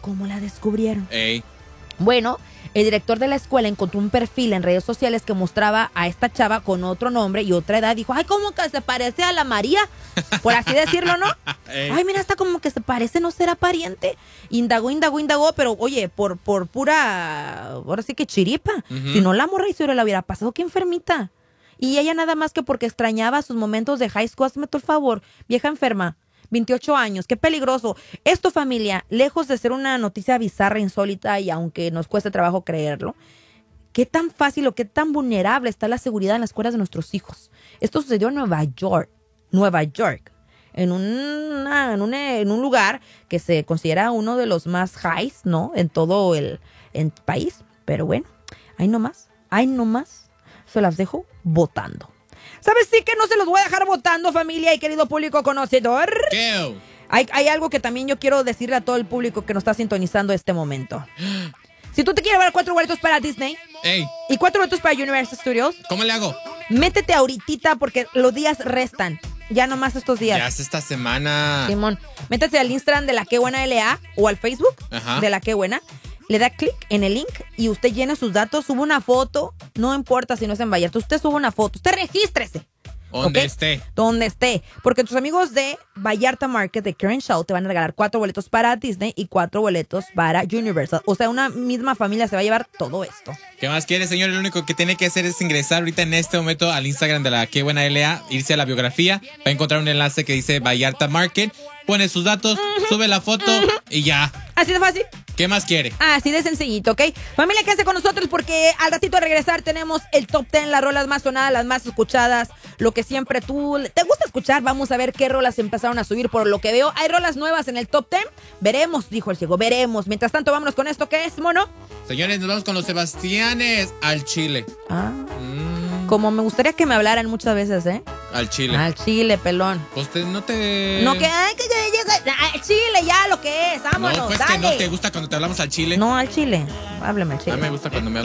cómo la descubrieron? Ey. Bueno, el director de la escuela encontró un perfil en redes sociales que mostraba a esta chava con otro nombre y otra edad. Dijo, ay, ¿cómo que se parece a la María? Por así decirlo, ¿no? Ay, mira, está como que se parece, ¿no será pariente? Indagó, pero oye, por pura, ahora sí que chiripa. Si no, la morra y se la hubiera pasado, qué enfermita. Y ella nada más que porque extrañaba sus momentos de high school. Hazme tu favor, vieja enferma. 28 años, qué peligroso. Esto, familia, lejos de ser una noticia bizarra, insólita y aunque nos cueste trabajo creerlo, qué tan fácil o qué tan vulnerable está la seguridad en las escuelas de nuestros hijos. Esto sucedió en Nueva York, en un lugar que se considera uno de los más highs, ¿no? En todo el país. Pero bueno, ahí nomás, se las dejo votando. ¿Sabes? Sí que no se los voy a dejar votando, familia y querido público conocedor. ¿Qué? Hay algo que también yo quiero decirle a todo el público que nos está sintonizando este momento. Si tú te quieres ver 4 boletos para Disney y 4 boletos para Universal Studios, ¿cómo le hago? Métete ahorita porque los días restan. Ya nomás estos días. Ya es esta semana. Simón, métete al Instagram de la Qué Buena LA o al Facebook de la Qué Buena. Le da clic en el link y usted llena sus datos, sube una foto, no importa si no es en Vallarta, usted sube una foto, usted regístrese. Donde esté. Donde esté. Porque tus amigos de Vallarta Market, de Karen Show, te van a regalar 4 boletos para Disney y 4 boletos para Universal. O sea, una misma familia se va a llevar todo esto. ¿Qué más quiere, señor? Lo único que tiene que hacer es ingresar ahorita en este momento al Instagram de la Qué Buena LA, irse a la biografía, va a encontrar un enlace que dice Vallarta Market, pone sus datos, sube la foto y ya. Así de fácil. ¿Qué más quiere? Así de sencillito, ¿ok? Familia, quédese con nosotros porque al ratito de regresar tenemos el Top 10, las rolas más sonadas, las más escuchadas, lo que siempre tú te gusta escuchar. Vamos a ver qué rolas empezaron a subir por lo que veo. Hay rolas nuevas en el Top 10. Veremos, dijo el ciego, veremos. Mientras tanto, vámonos con esto. ¿Qué es, mono? Señores, nos vamos con los Sebastianes al Chile. Como me gustaría que me hablaran muchas veces, ¿eh? Al Chile. Al Chile, pelón. Pues no te... No, que... Al Chile, ya lo que es. Vámonos, no, pues dale. que no te gusta cuando te hablamos al Chile. No, al Chile. Háblame al Chile. A mí me gusta cuando me hablas